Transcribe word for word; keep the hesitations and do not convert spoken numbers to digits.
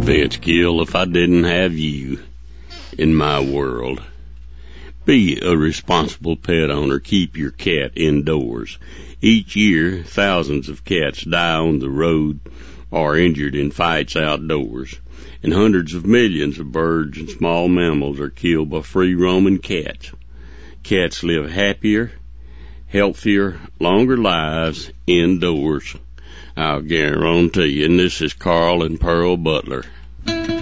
fence, Gil, if I didn't have you in my world. Be a responsible pet owner. Keep your cat indoors. Each year, thousands of cats die on the road or injured in fights outdoors, and hundreds of millions of birds and small mammals are killed by free-roaming cats. Cats live happier, healthier, longer lives indoors, I'll guarantee you. And this is Carl and Pearl Butler.